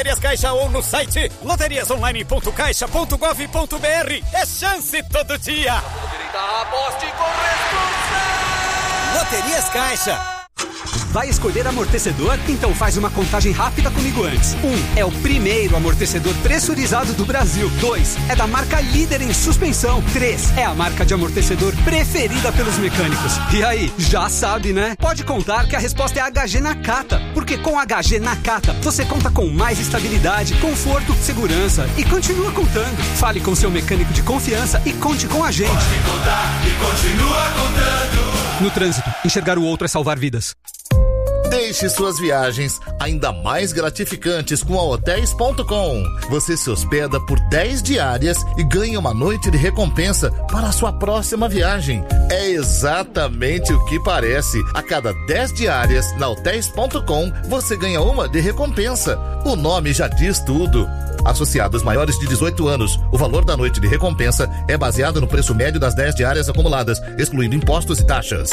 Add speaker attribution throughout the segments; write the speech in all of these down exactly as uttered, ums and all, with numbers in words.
Speaker 1: Loterias Caixa ou no site loterias online ponto caixa ponto gov ponto br. É chance todo dia.
Speaker 2: Aposte com responsa.
Speaker 1: Loterias Caixa.
Speaker 3: Vai escolher amortecedor? Então faz uma contagem rápida comigo antes. Um, é o primeiro amortecedor pressurizado do Brasil. Dois, é da marca líder em suspensão. Três, é a marca de amortecedor preferida pelos mecânicos. E aí, já sabe, né? Pode contar que a resposta é H G Nakata. Porque com H G Nakata, você conta com mais estabilidade, conforto, segurança e continua contando. Fale com seu mecânico de confiança e conte com a gente.
Speaker 4: Pode contar e continua contando.
Speaker 3: No trânsito, enxergar o outro é salvar vidas.
Speaker 5: Deixe suas viagens ainda mais gratificantes com a hotéis ponto com. Você se hospeda por dez diárias e ganha uma noite de recompensa para a sua próxima viagem. É exatamente o que parece. A cada dez diárias na hotéis ponto com, você ganha uma de recompensa. O nome já diz tudo. Associados maiores de dezoito anos, o valor da noite de recompensa é baseado no preço médio das dez diárias acumuladas, excluindo impostos e taxas.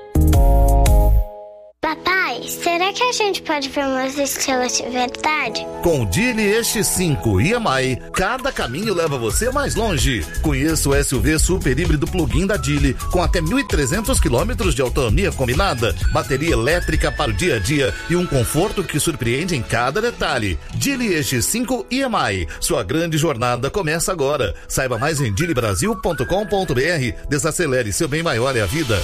Speaker 6: Papai, será que a gente pode ver umas estrelas de verdade?
Speaker 5: Com o Geely E X cinco e M I, cada caminho leva você mais longe. Conheça o S U V super híbrido plug-in da Geely, com até mil e trezentos quilômetros de autonomia combinada, bateria elétrica para o dia a dia e um conforto que surpreende em cada detalhe. Geely E X cinco e M I, sua grande jornada começa agora. Saiba mais em geely brasil ponto com ponto br. Desacelere, seu bem maior é a vida.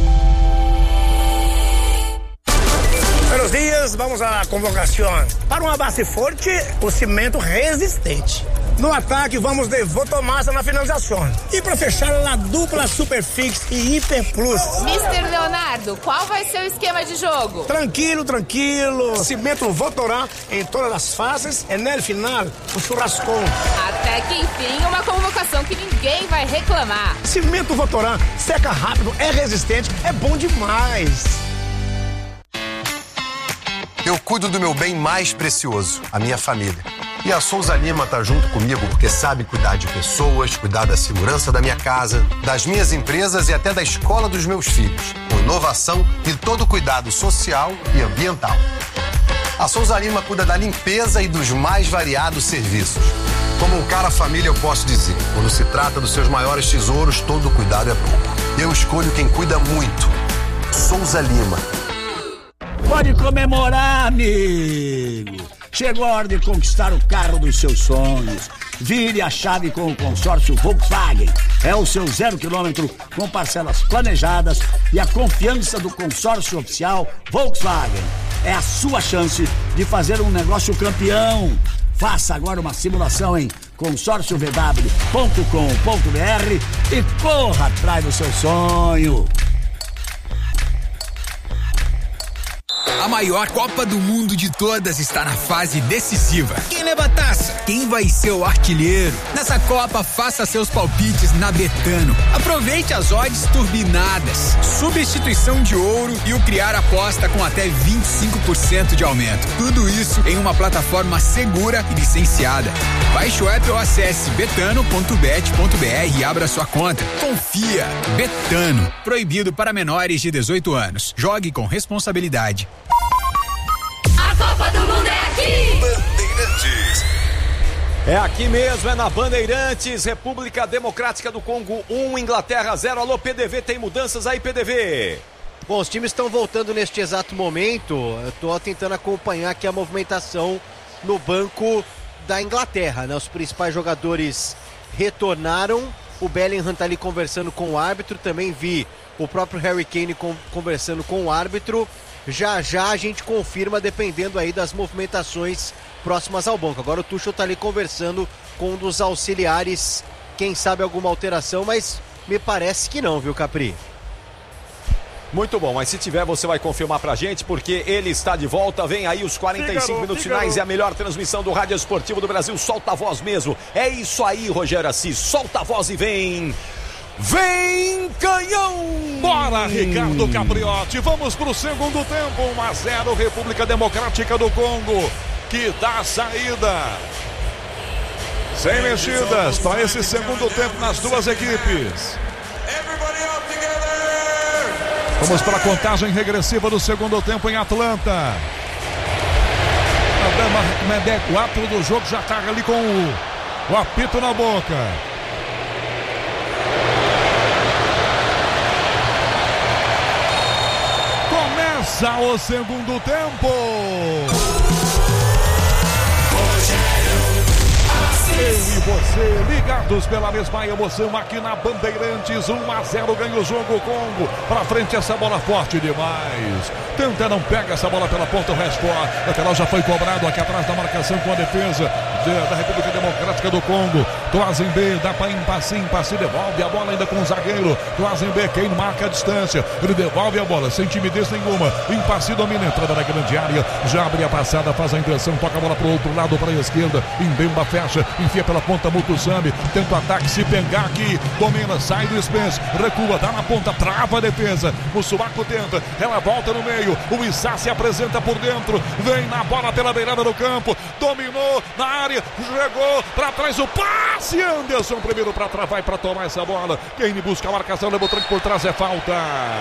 Speaker 7: Buenos dias, vamos à convocação. Para uma base forte, o cimento resistente. No ataque, vamos de Votomassa na finalização. E para fechar, a dupla Superfix e Hiper Plus.
Speaker 8: mister Leonardo, qual vai ser o esquema de jogo?
Speaker 7: Tranquilo, tranquilo. Cimento Votorá em todas as fases e no final, o churrascão.
Speaker 8: Até que enfim, uma convocação que ninguém vai reclamar.
Speaker 7: Cimento Votorá, seca rápido, é resistente, é bom demais.
Speaker 9: Eu cuido do meu bem mais precioso, a minha família. E a Souza Lima tá junto comigo porque sabe cuidar de pessoas, cuidar da segurança da minha casa, das minhas empresas e até da escola dos meus filhos, com inovação e todo cuidado social e ambiental. A Souza Lima cuida da limpeza e dos mais variados serviços. Como um cara família, eu posso dizer, quando se trata dos seus maiores tesouros, todo cuidado é pouco. Eu escolho quem cuida muito. Souza Lima.
Speaker 10: Pode comemorar, amigo. Chegou a hora de conquistar o carro dos seus sonhos. Vire a chave com o consórcio Volkswagen. É o seu zero quilômetro com parcelas planejadas e a confiança do consórcio oficial Volkswagen. É a sua chance de fazer um negócio campeão. Faça agora uma simulação em consórcio v w ponto com ponto br e corra atrás do seu sonho.
Speaker 11: A maior Copa do Mundo de todas está na fase decisiva. Quem leva a taça? Quem vai ser o artilheiro? Nessa Copa, faça seus palpites na Betano. Aproveite as odds turbinadas, substituição de ouro e o criar aposta com até vinte e cinco por cento de aumento. Tudo isso em uma plataforma segura e licenciada. Baixe o app ou acesse betano ponto bet ponto br e abra sua conta. Confia. Betano. Proibido para menores de dezoito anos. Jogue com responsabilidade.
Speaker 2: A Copa do Mundo é aqui!
Speaker 12: Bandeirantes. É aqui mesmo, é na Bandeirantes. República Democrática do Congo um, Inglaterra zero. Alô, P D V, tem mudanças aí, P D V?
Speaker 13: Bom, os times estão voltando neste exato momento. Eu tô tentando acompanhar aqui a movimentação no banco da Inglaterra, né? Os principais jogadores retornaram. O Bellingham tá ali conversando com o árbitro. Também vi o próprio Harry Kane com, conversando com o árbitro. Já já a gente confirma, dependendo aí das movimentações próximas ao banco. Agora o Tuchel tá ali conversando com um dos auxiliares. Quem sabe alguma alteração, mas me parece que não, viu, Capri?
Speaker 12: Muito bom, mas se tiver você vai confirmar pra gente, porque ele está de volta. Vem aí os quarenta e cinco Figaro, minutos Figaro. finais e a melhor transmissão do Rádio Esportivo do Brasil. Solta a voz mesmo. É isso aí, Rogério Assis. Solta a voz e vem... Vem, canhão!
Speaker 14: Bora, Ricardo Capriotti. Vamos pro segundo tempo. um a zero, República Democrática do Congo, que dá a saída. Sem mexidas para esse segundo tempo nas duas equipes. Vamos para a contagem regressiva do segundo tempo em Atlanta. programa Medé quatro do jogo já tá ali com o, o apito na boca. Começa o segundo tempo. Eu e você, ligados pela mesma emoção aqui na Bandeirantes, um a zero ganha o jogo o Congo. Pra frente essa bola forte demais. Tenta, não pega essa bola pela ponta, o Rashford. Lateral já foi cobrado aqui atrás da marcação com a defesa de, da República Democrática do Congo. Toazenbe dá para Impassi, Impassi devolve a bola ainda com o zagueiro. Toazenbe, quem marca a distância. Ele devolve a bola sem timidez nenhuma. Impassi domina a entrada da grande área. Já abre a passada, faz a inversão, toca a bola pro outro lado, para a esquerda. Mbemba fecha, enfia pela ponta Mutusami, tenta o ataque, se pegar aqui, domina, sai do Spence, recua, dá na ponta, trava a defesa, o Suaco tenta, ela volta no meio, o Issa se apresenta por dentro, vem na bola pela beirada do campo, dominou na área, jogou pra trás o passe, Anderson primeiro pra trás, vai pra tomar essa bola, quem busca a marcação, leva o tranco por trás, é falta,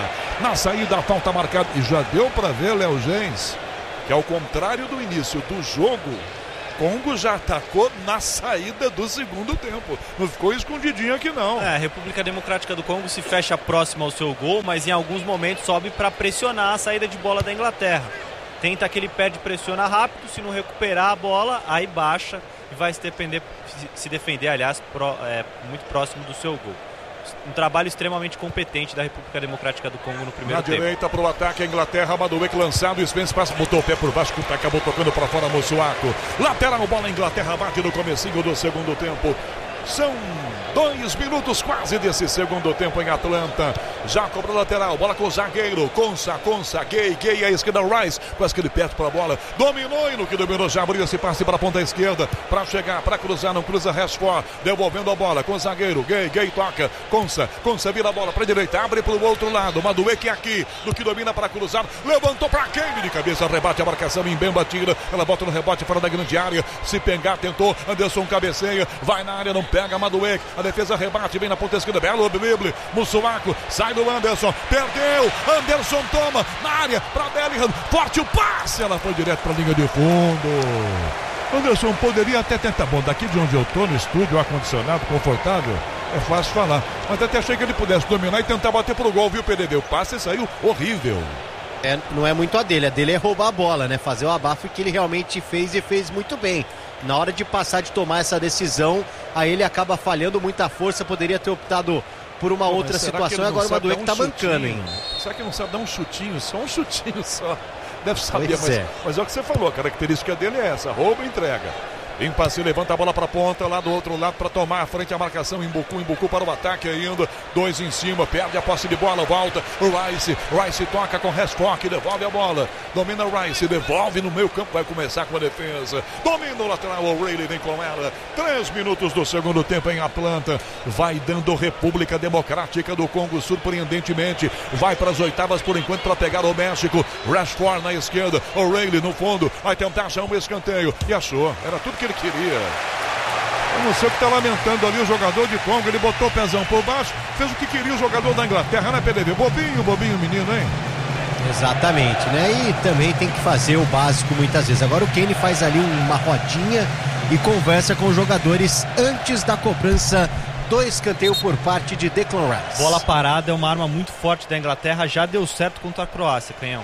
Speaker 14: na saída a falta marcada, e já deu pra ver, Léo Gens, que ao contrário do início do jogo, Congo já atacou na saída do segundo tempo. Não ficou escondidinho aqui, não.
Speaker 15: É, a República Democrática do Congo se fecha próxima ao seu gol, mas em alguns momentos sobe para pressionar a saída de bola da Inglaterra. Tenta aquele pé de pressiona rápido, se não recuperar a bola, aí baixa e vai se defender, se defender aliás, pro, é, muito próximo do seu gol. Um trabalho extremamente competente da República Democrática do Congo no primeiro
Speaker 14: na
Speaker 15: tempo.
Speaker 14: Na direita para o ataque, a Inglaterra, Madueke lançado, Spence passa, botou o pé por baixo, acabou tocando para fora, Mussuaco. Lateral, bola, a Inglaterra bate no comecinho do segundo tempo. São dois minutos quase desse segundo tempo em Atlanta. Já cobrou lateral, bola com o zagueiro. Consa, Consa, Gay, Gay à esquerda, Rice. Quase que ele perde para a bola. Dominou e no que dominou já abriu esse passe para a ponta esquerda. Para chegar, para cruzar, não cruza Rashford. Devolvendo a bola com o zagueiro. Gay, Gay toca. Consa, Consa vira a bola para a direita. Abre para o outro lado. Madueke aqui, no que domina para cruzar. Levantou para Kane de cabeça. Rebate a marcação. Mbemba tira. Ela volta no rebote fora da grande área. Se pegar, tentou. Anderson cabeceia. Vai na área, não pega Madueke. A defesa rebate, vem na ponta esquerda, belo drible, Mussuaco, sai do Anderson, perdeu, Anderson toma, na área, para Bellingham, forte o passe, ela foi direto para a linha de fundo. Anderson poderia até tentar, bom, daqui de onde eu tô, no estúdio, ar-condicionado, confortável, é fácil falar, mas até achei que ele pudesse dominar e tentar bater pro gol, viu, P D D? O passe saiu horrível.
Speaker 13: É, não é muito a dele, a dele é roubar a bola, né? Fazer o abafo que ele realmente fez e fez muito bem. Na hora de passar, de tomar essa decisão, aí ele acaba falhando muita força, poderia ter optado por uma Pô, outra situação e agora o Madueke um tá bancando, hein?
Speaker 14: Será que não sabe dar um chutinho, só um chutinho só? Deve saber, mas
Speaker 13: é.
Speaker 14: mas é o que você falou, a característica dele é essa, rouba e entrega. Impassi levanta a bola para a ponta, lá do outro lado para tomar a frente a marcação, Mbuku, Mbuku para o ataque ainda, dois em cima, perde a posse de bola, volta, o Rice, Rice toca com Rashford, devolve a bola, domina o Rice, devolve no meio campo, vai começar com a defesa, domina o lateral, o O'Reilly vem com ela, três minutos do segundo tempo em Atlanta, vai dando República Democrática do Congo, surpreendentemente, vai para as oitavas por enquanto para pegar o México, Rashford na esquerda, O'Reilly no fundo, vai tentar achar um escanteio, e achou, era tudo que ele queria. Eu não sei o que está lamentando ali o jogador de Congo, ele botou o pezão por baixo, fez o que queria o jogador da Inglaterra, né, P D V? Bobinho, bobinho menino, hein?
Speaker 13: Exatamente, né? E também tem que fazer o básico muitas vezes. Agora o Kane faz ali uma rodinha e conversa com os jogadores antes da cobrança do escanteio por parte de Declan Rice.
Speaker 15: Bola parada é uma arma muito forte da Inglaterra, já deu certo contra a Croácia, Canhão.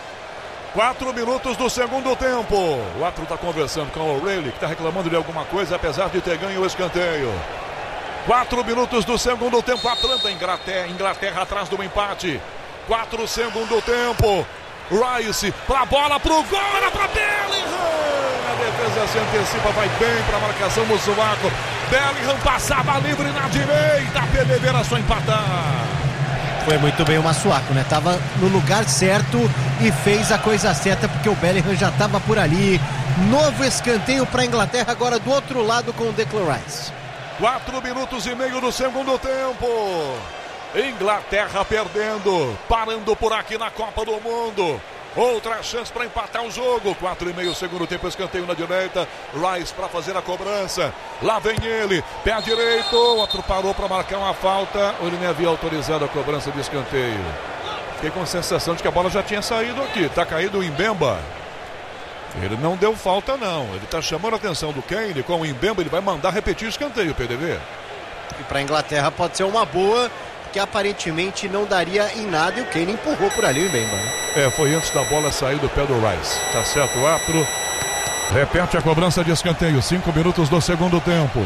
Speaker 14: Quatro minutos do segundo tempo. O árbitro está conversando com o O'Reilly, que está reclamando de alguma coisa, apesar de ter ganho o escanteio. Quatro minutos do segundo tempo. Atlanta, Inglaterra, Inglaterra atrás do empate. Quatro segundo tempo. Rice para a bola, para o gol, era para Bellingham. A defesa se antecipa, vai bem para a marcação do Mussuaco. Bellingham passava livre na direita. A P D V era só empatar.
Speaker 13: Foi muito bem o Mussuaco, né? Tava no lugar certo e fez a coisa certa porque o Bellingham já estava por ali. Novo escanteio para a Inglaterra agora do outro lado com o Declan Rice.
Speaker 14: Quatro minutos e meio do segundo tempo. Inglaterra perdendo, parando por aqui na Copa do Mundo. Outra chance para empatar o jogo. Quatro e meio, segundo tempo, escanteio na direita. Rice para fazer a cobrança. Lá vem ele, pé direito. O outro parou para marcar uma falta. Ou ele nem havia autorizado a cobrança de escanteio. Fiquei com a sensação de que a bola já tinha saído aqui. Tá caído o Mbemba. Ele não deu falta, não. Ele está chamando a atenção do Kane com o Mbemba. Ele vai mandar repetir o escanteio, P D V.
Speaker 13: E para a Inglaterra pode ser uma boa, que aparentemente não daria em nada. E o Kane empurrou por ali o Mbemba. Né?
Speaker 14: É, foi antes da bola sair do pé do Rice. Tá certo, o árbitro repete a cobrança de escanteio. Cinco minutos do segundo tempo.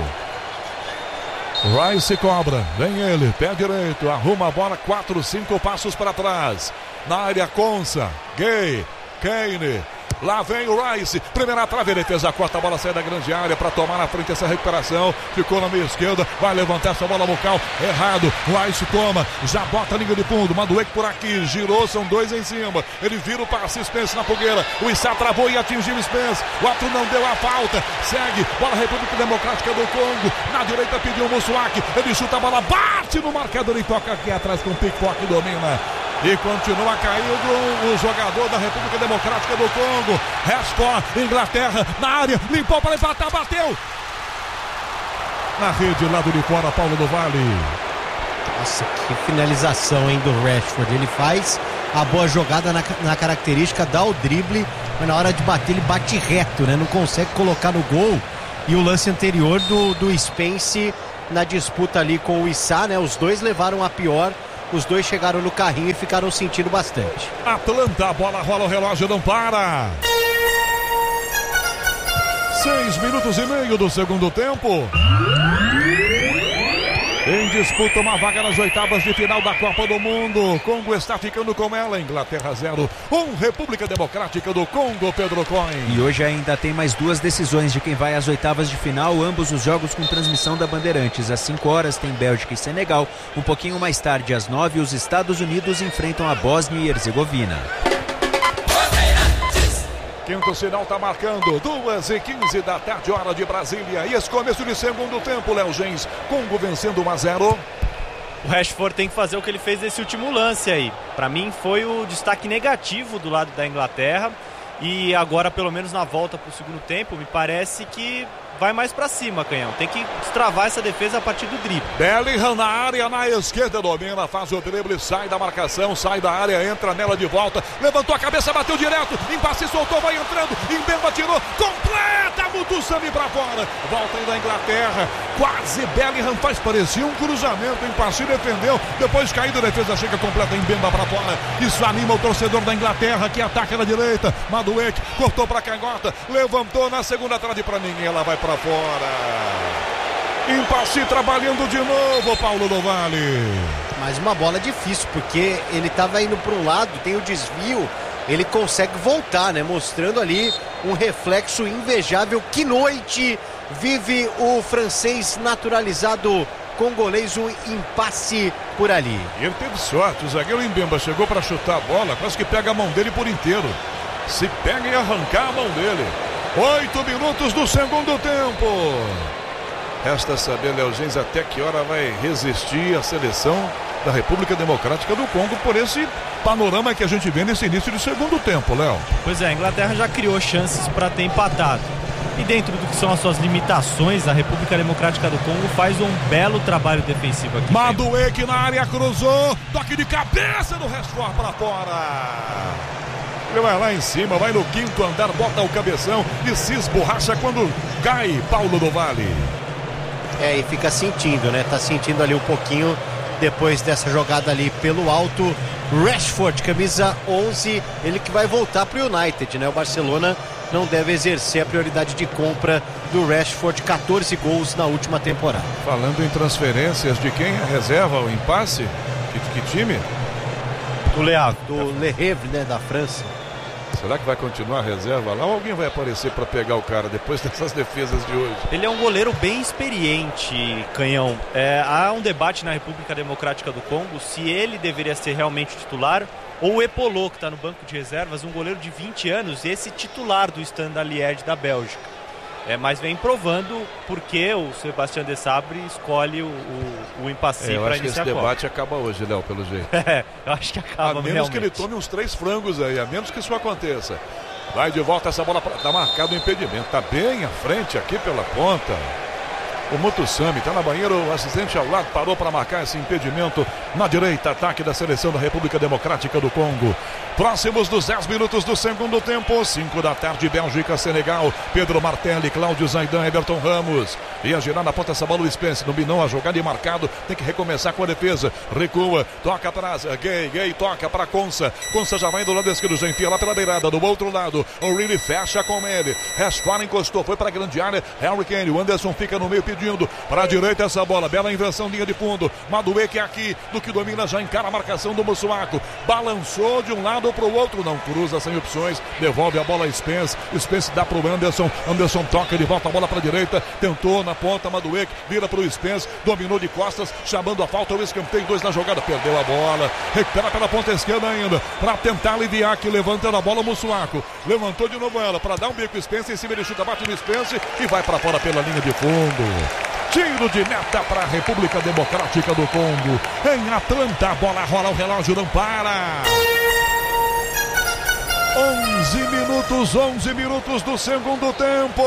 Speaker 14: Rice cobra, vem ele, pé direito, arruma a bola, quatro, cinco passos para trás. Na área, Konsa, Gay, Kane. Lá vem o Rice, primeira trave, defesa corta, a bola sai da grande área para tomar na frente essa recuperação. Ficou na meia esquerda, vai levantar essa bola local, errado. Rice toma, já bota a linha de fundo. Madueke por aqui, girou, são dois em cima. Ele vira o passe, Spence na fogueira. O Issa travou e atingiu o Spence. O outro não deu a falta. Segue, bola República Democrática do Congo. Na direita pediu o Mussuaki. Ele chuta a bola, bate no marcador e toca aqui atrás com o Pickpock, domina. E continua caído o jogador da República Democrática do Congo. Rashford, Inglaterra, na área, limpou para empatar, bateu. Na rede, lado de fora, Paulo do Vale.
Speaker 13: Nossa, que finalização, hein, do Rashford. Ele faz a boa jogada na, na característica, dá o drible, mas na hora de bater ele bate reto, né? Não consegue colocar no gol. E o lance anterior do, do Spence na disputa ali com o Issa, né? Os dois levaram a pior. Os dois chegaram no carrinho e ficaram sentindo bastante.
Speaker 14: Atlanta, a bola rola, o relógio não para. Seis minutos e meio do segundo tempo. Em disputa uma vaga nas oitavas de final da Copa do Mundo. Congo está ficando com ela. Inglaterra zero, um República Democrática do Congo, Pedro Cohen.
Speaker 16: E hoje ainda tem mais duas decisões de quem vai às oitavas de final. Ambos os jogos com transmissão da Bandeirantes. Às cinco horas tem Bélgica e Senegal. Um pouquinho mais tarde, às nove, os Estados Unidos enfrentam a Bósnia e Herzegovina.
Speaker 14: Quinto sinal está marcando, duas e quinze da tarde, hora de Brasília. E esse começo de segundo tempo, Léo Gens, Congo vencendo um a zero.
Speaker 15: O Rashford tem que fazer o que ele fez nesse último lance aí. Para mim foi o destaque negativo do lado da Inglaterra. E agora, pelo menos na volta para o segundo tempo, me parece que vai mais para cima, Canhão. Tem que destravar essa defesa a partir do drible.
Speaker 14: Bellingham na área, na esquerda, domina, faz o drible, sai da marcação, sai da área, entra nela de volta, levantou a cabeça, bateu direto, impasse, soltou, vai entrando, Mbemba tirou, completa, Mutussami pra fora, volta aí da Inglaterra, quase Bellingham faz, parecia um cruzamento, impasse, defendeu, depois caída, a defesa chega completa, Mbemba pra fora, isso anima o torcedor da Inglaterra, que ataca na direita, Madueke, cortou pra canhota, levantou na segunda trave pra ninguém, ela vai pra fora. Impasse trabalhando de novo, Paulo do Vale.
Speaker 13: Mas uma bola difícil, porque ele estava indo para um lado, tem o desvio, ele consegue voltar, né? Mostrando ali um reflexo invejável. Que noite vive o francês naturalizado congolês, um impasse por ali.
Speaker 14: Ele teve sorte, o zagueiro Mbemba chegou para chutar a bola, quase que pega a mão dele por inteiro. Se pega e arrancar a mão dele. Oito minutos do segundo tempo. Resta saber, Léo Gens, até que hora vai resistir a seleção da República Democrática do Congo por esse panorama que a gente vê nesse início de segundo tempo, Léo.
Speaker 15: Pois é, a Inglaterra já criou chances para ter empatado. E dentro do que são as suas limitações, a República Democrática do Congo faz um belo trabalho defensivo aqui.
Speaker 14: Madueke na área, cruzou, toque de cabeça do Rashford para fora. Ele vai lá em cima, vai no quinto andar, bota o cabeção e se esborracha quando cai, Paulo do Vale.
Speaker 13: É, e fica sentindo, né? Tá sentindo ali um pouquinho depois dessa jogada ali pelo alto. Rashford, camisa onze, ele que vai voltar pro United, né? O Barcelona não deve exercer a prioridade de compra do Rashford, quatorze gols na última temporada.
Speaker 14: Falando em transferências, de quem reserva o impasse? Que, que time?
Speaker 15: Do Le Havre.
Speaker 13: Do Le Havre, né? Da França.
Speaker 14: Será que vai continuar a reserva lá ou alguém vai aparecer para pegar o cara depois dessas defesas de hoje?
Speaker 15: Ele é um goleiro bem experiente, Canhão. É, há um debate na República Democrática do Congo se ele deveria ser realmente titular ou o Epolô, que está no banco de reservas, um goleiro de vinte anos, esse titular do Standard Liège da Bélgica. É, mas vem provando porque o Sébastien Desabre escolhe o, o, o Impasse para iniciar a Copa.
Speaker 14: Eu acho que esse debate acaba hoje, Léo, pelo jeito.
Speaker 15: É, eu acho que acaba
Speaker 14: A menos
Speaker 15: realmente.
Speaker 14: que ele tome uns três frangos aí, a menos que isso aconteça. Vai de volta essa bola, para tá marcado o impedimento. Tá bem à frente aqui pela ponta. O Mutussami tá na banheira, o assistente ao lado parou para marcar esse impedimento. Na direita, ataque da seleção da República Democrática do Congo. Próximos dos dez minutos do segundo tempo, cinco da tarde, Bélgica, Senegal. Pedro Martelli, Cláudio Zaidan, Everton Ramos. Ia girar na ponta essa bola o Spence, dominou a jogada e marcado, tem que recomeçar com a defesa. Recua, toca atrás, Gay, Gay toca para Consa. Consa já vai do lado esquerdo, já enfia lá pela beirada, do outro lado. O Riley fecha com ele. Restfora encostou, foi para a grande área. Harry Kane, o Anderson fica no meio pedindo para a direita essa bola. Bela inversão, linha de fundo. Madueke aqui, do que domina, já encara a marcação do Mussuaco. Balançou de um lado para o outro, não cruza, sem opções. Devolve a bola a Spence. Spence dá para o Anderson. Anderson toca, ele volta a bola para a direita. Tentou na ponta, Madueke vira para o Spence. Dominou de costas, chamando a falta. O escanteio, dois na jogada, perdeu a bola. Recupera pela ponta esquerda ainda, para tentar aliviar aqui, levantando a bola o Mussuaco. Levantou de novo ela, para dar um bico Spence, em cima ele chuta, bate no Spence e vai para fora pela linha de fundo. Tiro de meta para a República Democrática do Congo. Em Atlanta, a bola rola, o relógio não para. onze minutos, onze minutos do segundo tempo.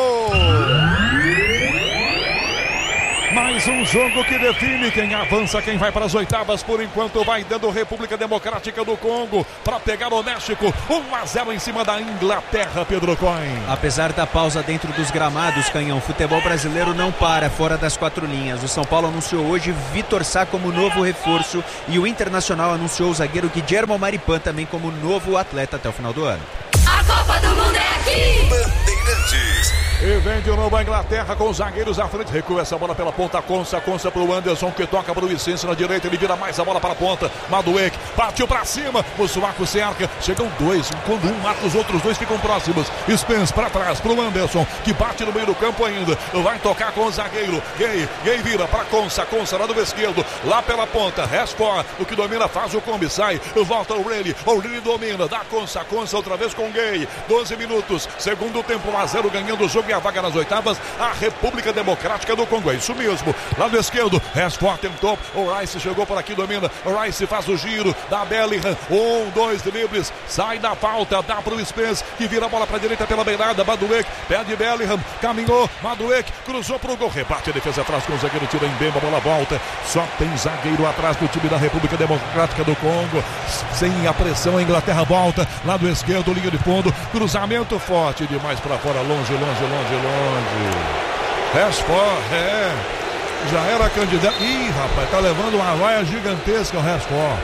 Speaker 14: Mais um jogo que define quem avança, quem vai para as oitavas. Por enquanto vai dando República Democrática do Congo para pegar o México. um a zero em cima da Inglaterra, Pedro Coin.
Speaker 16: Apesar da pausa dentro dos gramados, Canhão, o futebol brasileiro não para fora das quatro linhas. O São Paulo anunciou hoje Vitor Sá como novo reforço e o Internacional anunciou o zagueiro Guillermo Maripan também como novo atleta até o final do ano.
Speaker 2: A Copa do Mundo é aqui!
Speaker 14: Bandeirantes. E vem de novo a Inglaterra com os zagueiros à frente. Recua essa bola pela ponta, Consa, Consa para o Anderson, que toca para o Vicente na direita. Ele vira mais a bola para a ponta. Madueke partiu para cima. Mussuaco cerca. Chegam dois. Quando um mata, os outros dois ficam próximos. Spence para trás para o Anderson, que bate no meio do campo ainda. Vai tocar com o zagueiro. Gay, Gay vira para Consa, Consa lá do esquerdo. Lá pela ponta. Restfora, o que domina faz o combi. Sai, volta o Riley. O Riley domina. Dá Consa, Consa outra vez com Gay. doze minutos. Segundo tempo, um a zero ganhando o jogo. A vaga nas oitavas, a República Democrática do Congo. É isso mesmo. Lado esquerdo, Restford tentou. O Rice chegou por aqui, domina. O Rice faz o giro. Da Bellingham. Um, dois dribles. Sai da falta. Dá para o Spence, que vira a bola para a direita pela beirada. Madueke perde Bellingham. Caminhou. Madueke cruzou para o gol. Rebate a defesa atrás com o zagueiro. Tira em Bemba. A bola volta. Só tem zagueiro atrás do time da República Democrática do Congo. Sem a pressão, a Inglaterra volta. Lado esquerdo, linha de fundo. Cruzamento forte demais para fora. Longe, longe, longe, longe. Restford, é. Já era candidato. Ih, rapaz, tá levando uma vaia gigantesca o Restford.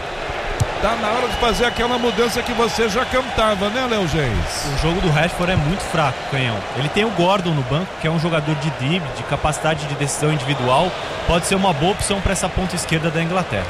Speaker 14: Tá na hora de fazer aquela mudança que você já cantava, né, Léo Geis?
Speaker 15: O jogo do Restford é muito fraco, Canhão. Ele tem o Gordon no banco, que é um jogador de drible, de capacidade de decisão individual. Pode ser uma boa opção para essa ponta esquerda da Inglaterra.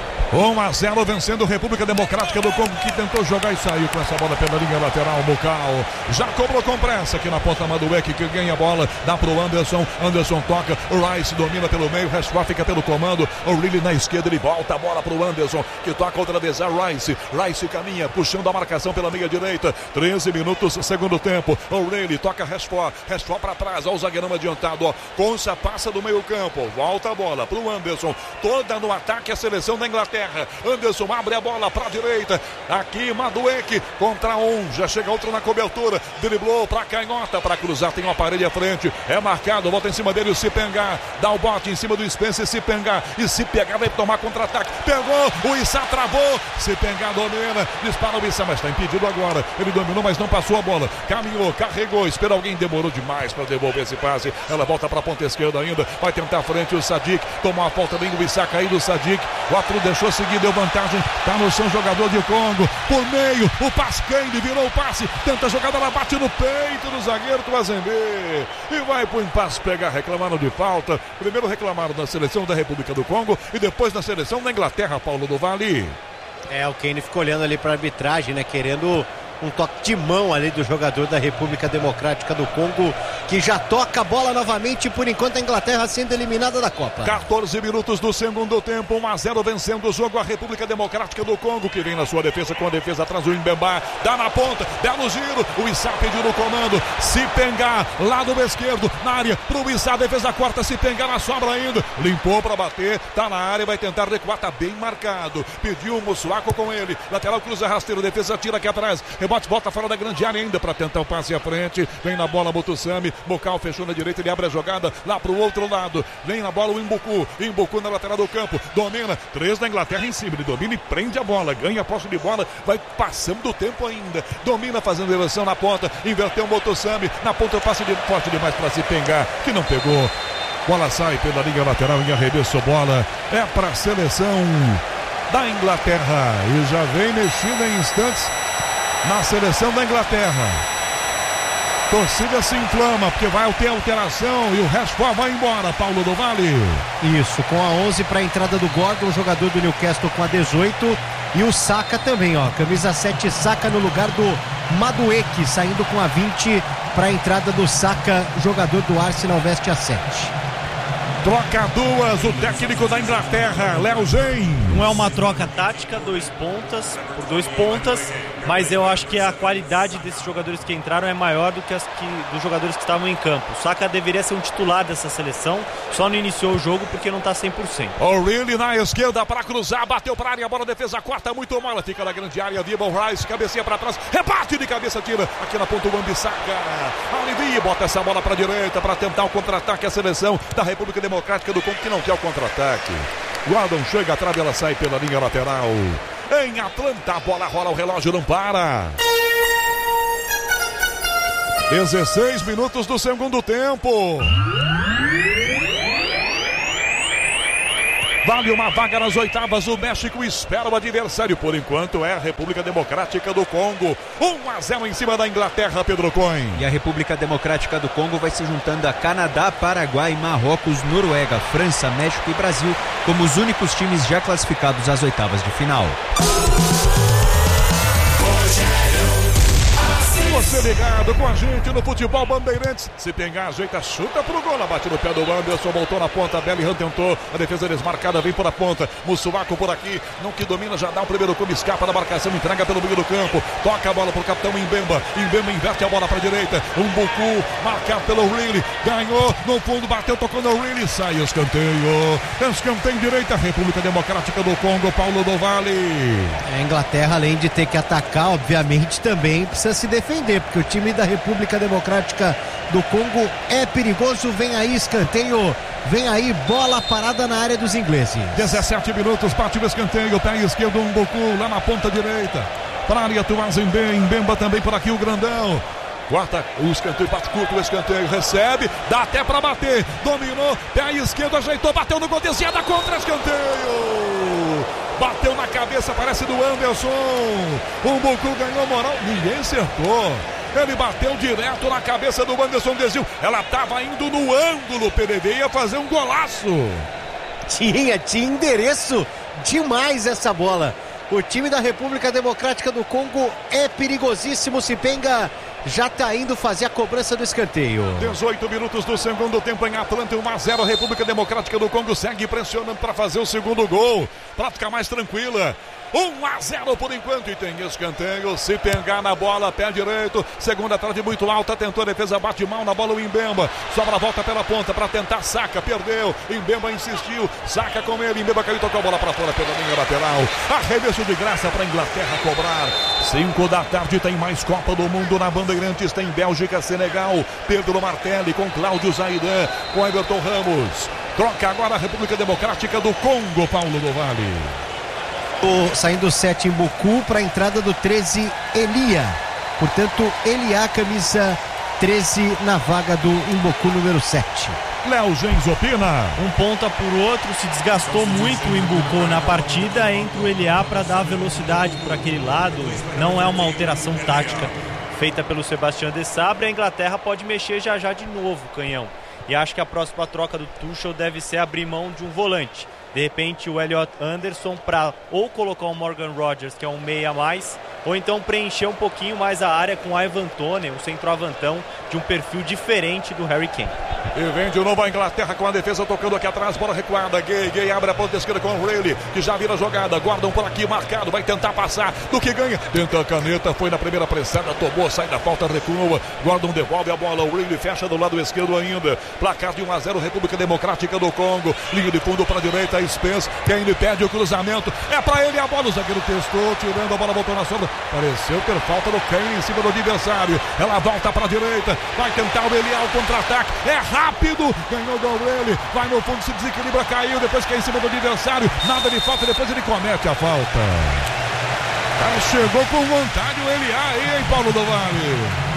Speaker 14: um a zero vencendo a República Democrática do Congo, que tentou jogar e saiu com essa bola pela linha lateral. Mucal já cobrou com pressa aqui na ponta. Madueke, que ganha a bola, dá pro Anderson. Anderson toca, o Rice domina pelo meio, Restford fica pelo comando. O Riley na esquerda, ele volta a bola pro Anderson, que toca outra vez a Rice. Rice caminha, puxando a marcação pela meia direita. treze minutos, segundo tempo. O Riley toca Restford, Restford para trás, ó, o zagueirão adiantado, ó. Consa passa do meio campo, volta a bola pro Anderson, toda no ataque a seleção da Inglaterra. Anderson abre a bola para a direita. Aqui Madueke contra um. Já chega outro na cobertura. Driblou para canhota para cruzar. Tem uma parede à frente. É marcado. Volta em cima dele o Sipenga. Dá o bote em cima do Spence. Sipenga. E se pegar vai tomar contra-ataque. Pegou. O Issa travou. Sipenga domina. Dispara o Issa, mas está impedido agora. Ele dominou, mas não passou a bola. Caminhou, carregou. Espera alguém. Demorou demais para devolver esse passe. Ela volta para a ponta esquerda ainda. Vai tentar a frente o Sadik. Tomou a falta bem do Issa caído. O Sadik. O outro deixou seguir, deu vantagem, tá no chão, jogador de Congo, por meio, o Pasquende virou o passe, tenta a jogada, ela bate no peito do zagueiro Tuazembe, e vai pro impasse pegar, reclamaram de falta, primeiro reclamaram da seleção da República do Congo, e depois da seleção da Inglaterra, Paulo do Vale.
Speaker 13: É, o Kane ficou olhando ali pra arbitragem, né, querendo um toque de mão ali do jogador da República Democrática do Congo, que já toca a bola novamente. Por enquanto a Inglaterra sendo eliminada da Copa.
Speaker 14: quatorze minutos do segundo tempo, um a zero vencendo o jogo a República Democrática do Congo, que vem na sua defesa com a defesa atrás do Mbemba, dá na ponta, belo giro, o Issa pediu no comando, Sipenga, lado esquerdo, na área, pro Issa, defesa corta, Sipenga na sobra ainda, limpou para bater, tá na área, vai tentar recuar, tá bem marcado, pediu o Mussuaco com ele, lateral cruza rasteiro, defesa tira aqui atrás, rebote, volta fora da grande área ainda para tentar o passe à frente, vem na bola Mutussami, Bocal. Bocal fechou na direita, ele abre a jogada lá pro outro lado. Vem na bola o Imbuku. Imbuku na lateral do campo. Domina. Três da Inglaterra em cima. Ele domina e prende a bola. Ganha a posse de bola. Vai passando do tempo ainda. Domina fazendo direção na ponta. Inverteu o Motossami. Na ponta passe de forte demais para se pegar. Que não pegou. Bola sai pela linha lateral em arremesso. Bola é para a seleção da Inglaterra. E já vem mexida em instantes na seleção da Inglaterra. Torcida se inflama, porque vai ter alteração e o Rashford vai embora, Paulo do Vale.
Speaker 13: Isso, com a onze para a entrada do Gordon, jogador do Newcastle com a dezoito. E o Saka também, ó, camisa sete, Saka no lugar do Madueke, saindo com a vinte para a entrada do Saka, jogador do Arsenal, veste a sete.
Speaker 14: Troca duas, o técnico da Inglaterra, Léo Gen.
Speaker 15: Não é uma troca tática, dois pontas, por dois pontas, mas eu acho que a qualidade desses jogadores que entraram é maior do que as que, dos jogadores que estavam em campo. O Saka deveria ser um titular dessa seleção, só não iniciou o jogo porque não está cem por cento.
Speaker 14: O'Reilly na esquerda para cruzar, bateu para a área, a bola, defesa corta muito mal, fica na grande área, Viva o Rice, cabecinha para trás, rebate de cabeça, tira aqui na ponta o Wan-Bissaka. Alivia, bota essa bola para a direita para tentar o contra-ataque, a seleção da República Democrática do Congo que não quer o contra-ataque. Gordon chega atrás, ela sai pela linha lateral. Em Atlanta, a bola rola, o relógio não para. dezesseis minutos do segundo tempo. Vale uma vaga nas oitavas. O México espera o adversário. Por enquanto é a República Democrática do Congo. um a zero em cima da Inglaterra, Pedro Cohen.
Speaker 16: E a República Democrática do Congo vai se juntando a Canadá, Paraguai, Marrocos, Noruega, França, México e Brasil como os únicos times já classificados às oitavas de final.
Speaker 14: Você ligado com a gente no Futebol Bandeirantes. Se pegar, ajeita, chuta pro gol. Bate no pé do Anderson, voltou na ponta. Bellingham tentou, a defesa desmarcada, vem por a ponta. Mussuaco por aqui, não que domina, já dá o primeiro come, escapa da marcação, entrega pelo meio do campo. Toca a bola pro capitão Mbemba. Mbemba inverte a bola pra direita. Um Buku, marcado pelo O'Reilly. Ganhou, no fundo, bateu, tocou no O'Reilly. Sai o escanteio. Escanteio direita, República Democrática do Congo, Paulo do Vale.
Speaker 13: A Inglaterra, além de ter que atacar, obviamente, também precisa se defender, porque o time da República Democrática do Congo é perigoso. Vem aí escanteio, vem aí bola parada na área dos ingleses.
Speaker 14: dezessete minutos, bate o escanteio, pé esquerdo, um Buku lá na ponta direita. Para a área, Tuazem bem, Mbemba também por aqui, o grandão. Quarta, o escanteio, bate curto, o escanteio, recebe, dá até para bater, dominou, pé esquerdo, ajeitou, bateu no gol, desviada contra escanteio. Bateu na cabeça, parece do Anderson. O Buku ganhou moral, ninguém acertou. Ele bateu direto na cabeça do Anderson, desviou. Ela estava indo no ângulo, P D D ia fazer um golaço.
Speaker 13: Tinha, tinha endereço demais essa bola. O time da República Democrática do Congo é perigosíssimo. Sipenga já está indo fazer a cobrança do escanteio.
Speaker 14: dezoito minutos do segundo tempo em Atlanta, um a zero. A República Democrática do Congo segue pressionando para fazer o segundo gol, para ficar mais tranquila. um a zero por enquanto e tem escanteio. Se pegar na bola, pé direito, segunda trave muito alta, tentou a defesa, bate mal na bola o Mbemba, sobra a volta pela ponta para tentar, Saka, perdeu, Mbemba insistiu, Saka com ele, Mbemba caiu, tocou a bola para fora pela linha lateral. Arremesso de graça para a Inglaterra cobrar. cinco da tarde tem mais Copa do Mundo na Bandeirantes, tem Bélgica, Senegal, Pedro Martelli com Cláudio Zaidan, com Everton Ramos. Troca agora a República Democrática do Congo, Paulo do Vale.
Speaker 13: O, saindo o sete em Buku para a entrada do treze Elia. Portanto, Elia, camisa treze na vaga do Imbuku número sete.
Speaker 14: Léo Gens opina.
Speaker 15: Um ponta por outro, se desgastou muito o Imbuku na partida, entra o Elia para dar velocidade por aquele lado. Não é uma alteração tática feita pelo Sebastião de Sabre. A Inglaterra pode mexer já já de novo, Canhão. E acho que a próxima troca do Tuchel deve ser abrir mão de um volante. De repente o Elliot Anderson para ou colocar o Morgan Rogers, que é um meia a mais, ou então preencher um pouquinho mais a área com o Ivan Toney, um centroavantão de um perfil diferente do Harry Kane.
Speaker 14: E vem de novo a Inglaterra com a defesa tocando aqui atrás, bola recuada. Gay, Gay abre a ponta esquerda com o Rayleigh, que já vira a jogada. Gordon por aqui marcado, vai tentar passar. Do que ganha, tenta a caneta, foi na primeira pressada, tomou, sai da falta, recua. Gordon devolve a bola, o Rayleigh fecha do lado esquerdo ainda. Placar de um a zero, República Democrática do Congo. Linha de fundo para a direita, Spence. Quem lhe pede o cruzamento é para ele a bola. O zagueiro testou, tirando a bola, voltou na sombra. Pareceu ter falta do Kane em cima do adversário. Ela volta para a direita, vai tentar o Elial contra-ataque. É rápido, ganhou do Rayleigh, vai no fundo, se desequilibra, caiu, depois cai em cima do adversário, nada de falta, depois ele comete a falta. Aí chegou com vontade o Elial aí, hein, Paulo do Vale?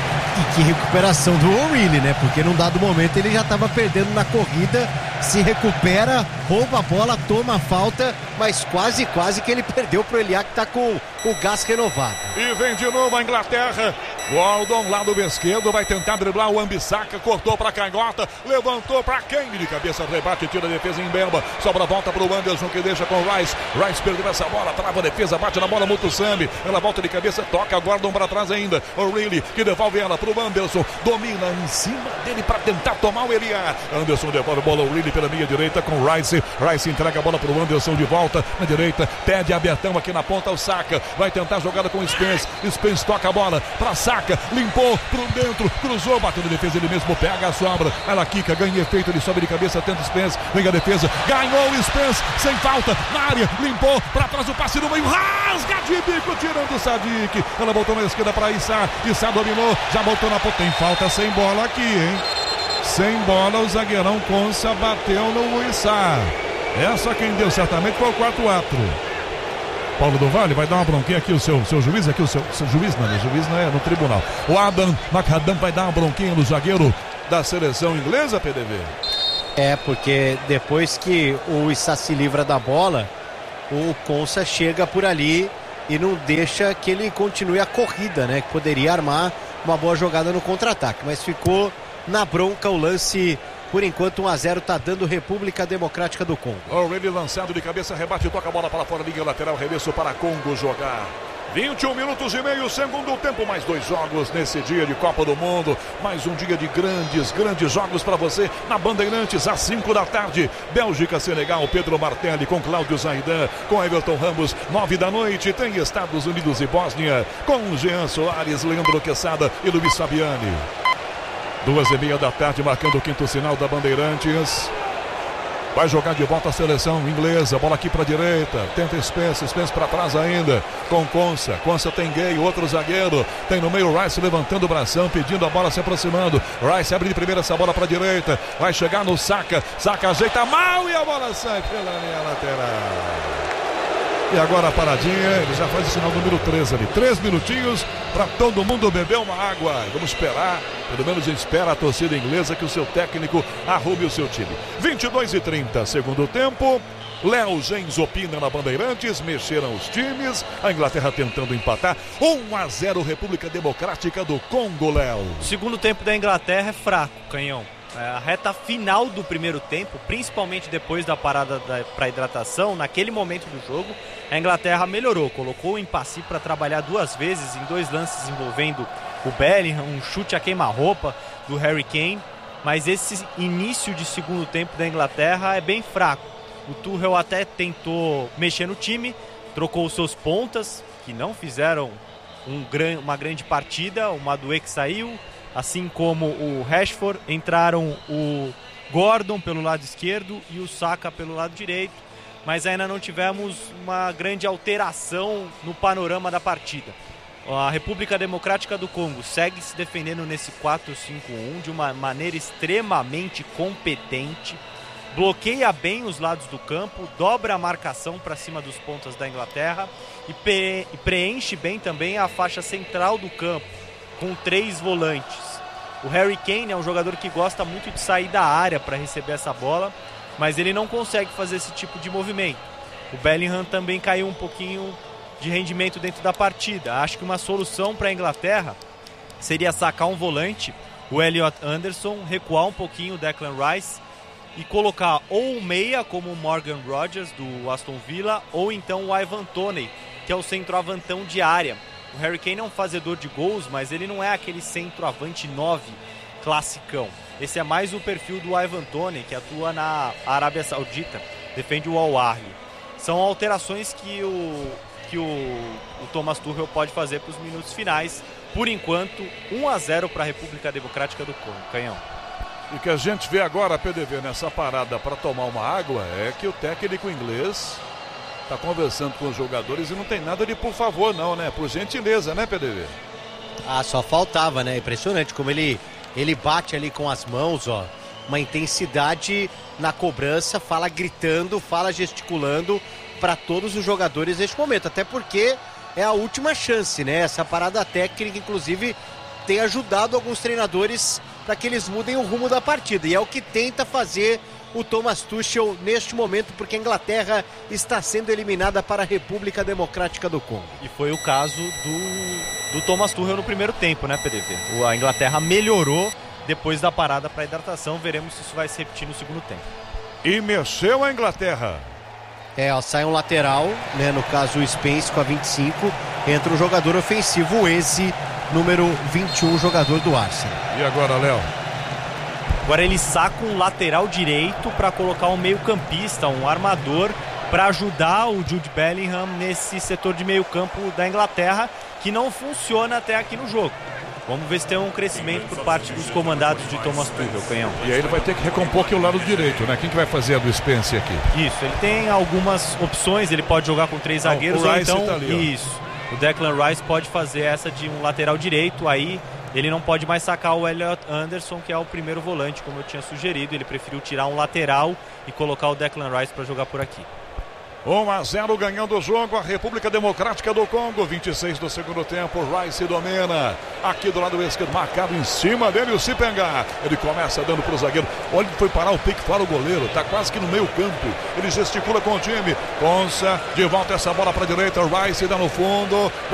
Speaker 13: E que recuperação do O'Reilly, né? Porque num dado momento ele já estava perdendo na corrida, se recupera, rouba a bola, toma a falta, mas quase, quase que ele perdeu pro Eliá, que tá com o gás renovado.
Speaker 14: E vem de novo a Inglaterra. Gordon, lado esquerdo, vai tentar driblar o Ambissaca, cortou pra canhota, levantou pra Kane, de cabeça, rebate, tira a defesa em Bemba, sobra a volta pro Anderson, que deixa com o Rice. Rice perdeu essa bola, trava a defesa, bate na bola, Mutusambi, ela volta de cabeça, toca Gordon pra trás ainda. O'Reilly, que devolve ela pro Anderson, domina em cima dele pra tentar tomar o Eliá. Anderson devolve a bola, O'Reilly pela linha direita com Rice. Rice entrega a bola pro Anderson de volta na direita, pede abertão aqui na ponta o Saka, vai tentar a jogada com o Spence. Spence toca a bola pra Saka, limpou pro dentro, cruzou, bateu na defesa, ele mesmo pega a sobra, ela quica, ganha efeito, ele sobe de cabeça, tenta o Spence, vem a defesa, ganhou o Spence, sem falta, na área, limpou, pra trás o passe no meio, rasga de bico, tirando o Sadik, ela voltou na esquerda pra Issa, Issa dominou, já voltou na ponta, tem falta sem bola aqui, hein? Sem bola, o zagueirão Consa bateu no Issa. Essa quem deu certamente foi o quarto ato. Paulo do Vale vai dar uma bronquinha aqui, o seu, seu juiz, aqui o seu, seu juiz não, o juiz não é no tribunal. O Adam McAdam vai dar uma bronquinha no zagueiro da seleção inglesa, P D V.
Speaker 13: É, porque depois que o Issa se livra da bola, o Consa chega por ali e não deixa que ele continue a corrida, né? Que poderia armar uma boa jogada no contra-ataque, mas ficou na bronca o lance. Por enquanto um a zero tá dando República Democrática do Congo.
Speaker 14: Already lançado de cabeça, rebate, toca a bola para fora, linha lateral, reverso para Congo jogar. vinte e um minutos e meio, segundo tempo, mais dois jogos nesse dia de Copa do Mundo, mais um dia de grandes, grandes jogos para você na Bandeirantes, às cinco da tarde, Bélgica, Senegal, Pedro Martelli com Cláudio Zaidan, com Everton Ramos, nove da noite, tem Estados Unidos e Bósnia, com Jean Soares, Leandro Quesada e Luiz Fabiani. Duas e meia da tarde, marcando o quinto sinal da Bandeirantes. Vai jogar de volta a seleção inglesa. Bola aqui para a direita. Tenta Spence. Spence para trás ainda. Com Consa. Consa tem Gay. Outro zagueiro. Tem no meio Rice levantando o bração. Pedindo a bola, se aproximando. Rice abre de primeira essa bola para a direita. Vai chegar no Saka. Saka ajeita mal e a bola sai pela linha lateral. E agora a paradinha, ele já faz o sinal número três ali. Três minutinhos para todo mundo beber uma água. Vamos esperar, pelo menos espera a torcida inglesa que o seu técnico arrume o seu time. vinte e dois e trinta, segundo tempo. Léo Gens opina na Bandeirantes, mexeram os times. A Inglaterra tentando empatar. um a zero República Democrática do Congo, Léo.
Speaker 15: O segundo tempo da Inglaterra é fraco, Canhão. A reta final do primeiro tempo, principalmente depois da parada para hidratação, naquele momento do jogo, a Inglaterra melhorou, colocou o Empassi para trabalhar duas vezes em dois lances envolvendo o Bellingham, um chute a queima-roupa do Harry Kane, mas esse início de segundo tempo da Inglaterra é bem fraco. O Tuchel até tentou mexer no time, trocou os seus pontas, que não fizeram um gran, uma grande partida, o Madueke saiu, assim como o Rashford, entraram o Gordon pelo lado esquerdo e o Saka pelo lado direito, mas ainda não tivemos uma grande alteração no panorama da partida. A República Democrática do Congo segue se defendendo nesse quatro cinco um de uma maneira extremamente competente, bloqueia bem os lados do campo, dobra a marcação para cima dos pontas da Inglaterra e, pe- e preenche bem também a faixa central do campo, com três volantes. O Harry Kane é um jogador que gosta muito de sair da área para receber essa bola, mas ele não consegue fazer esse tipo de movimento. O Bellingham também caiu um pouquinho de rendimento dentro da partida. Acho que uma solução para a Inglaterra seria sacar um volante, o Elliot Anderson, recuar um pouquinho o Declan Rice e colocar ou o meia, como o Morgan Rogers do Aston Villa, ou então o Ivan Toney, que é o centroavantão de área. O Harry Kane é um fazedor de gols, mas ele não é aquele centroavante nove classicão. Esse é mais o perfil do Ivan Toney, que atua na Arábia Saudita, defende o Al Ahly. São alterações que o, que o, o Thomas Tuchel pode fazer para os minutos finais. Por enquanto, um a zero para a República Democrática do Congo. Canhão.
Speaker 14: E que a gente vê agora, P D V, nessa parada para tomar uma água, é que o técnico inglês está conversando com os jogadores e não tem nada de por favor não, né? Por gentileza, né, P D V?
Speaker 13: Ah, só faltava, né? Impressionante como ele, ele bate ali com as mãos, ó. Uma intensidade na cobrança, fala gritando, fala gesticulando para todos os jogadores neste momento. Até porque é a última chance, né? Essa parada técnica, inclusive, tem ajudado alguns treinadores para que eles mudem o rumo da partida. E é o que tenta fazer o Thomas Tuchel neste momento, porque a Inglaterra está sendo eliminada para a República Democrática do Congo.
Speaker 15: E foi o caso do, do Thomas Tuchel no primeiro tempo, né, P D V? A Inglaterra melhorou depois da parada para hidratação. Veremos se isso vai se repetir no segundo tempo.
Speaker 14: E mexeu a Inglaterra.
Speaker 13: É, ó, sai um lateral, né, no caso o Spence com a vinte e cinco, entra um jogador ofensivo, o Eze, número vinte e um, jogador do Arsenal.
Speaker 14: E agora, Léo?
Speaker 15: Agora ele saca um lateral direito para colocar um meio-campista, um armador, para ajudar o Jude Bellingham nesse setor de meio-campo da Inglaterra, que não funciona até aqui no jogo. Vamos ver se tem um crescimento por parte dos comandados de Thomas Tuchel, Canhão.
Speaker 14: E aí ele vai ter que recompor aqui o lado direito, né? Quem que vai fazer a do Spence aqui?
Speaker 15: Isso, ele tem algumas opções, ele pode jogar com três zagueiros,
Speaker 14: o
Speaker 15: ou
Speaker 14: Rice
Speaker 15: então,
Speaker 14: tá ali,
Speaker 15: isso, o Declan Rice pode fazer essa de um lateral direito, aí ele não pode mais sacar o Elliot Anderson, que é o primeiro volante, como eu tinha sugerido, ele preferiu tirar um lateral e colocar o Declan Rice para jogar por aqui.
Speaker 14: um a zero ganhando o jogo, a República Democrática do Congo, vinte e seis do segundo tempo, Rice domina, aqui do lado esquerdo, marcado em cima dele o Sipenga, ele começa dando pro zagueiro, olha, foi parar o pique para o goleiro, tá quase que no meio campo, ele gesticula com o time, Ponça, de volta essa bola para a direita, Rice dá no fundo,